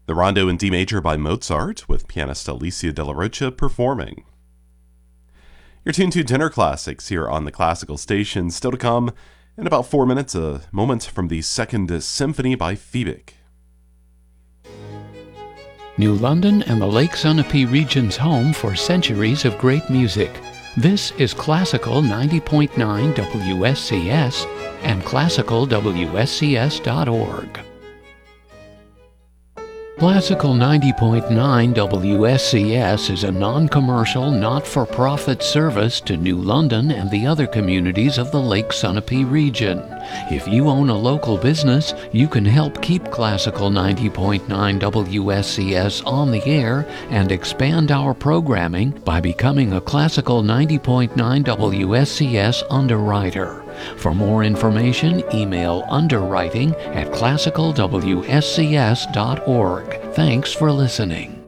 The Rondo in D major by Mozart, with pianist Alicia De La Rocha performing. You're tuned to Dinner Classics here on the Classical Station. Still to come in about 4 minutes, a moment from the Second Symphony by Fiebig. New London and the Lake Sunapee region's home for centuries of great music. This is Classical 90.9 WSCS and classicalwscs.org. Classical 90.9 WSCS is a non-commercial, not-for-profit service to New London and the other communities of the Lake Sunapee region. If you own a local business, you can help keep Classical 90.9 WSCS on the air and expand our programming by becoming a Classical 90.9 WSCS underwriter. For more information, email underwriting@classicalwscs.org. Thanks for listening.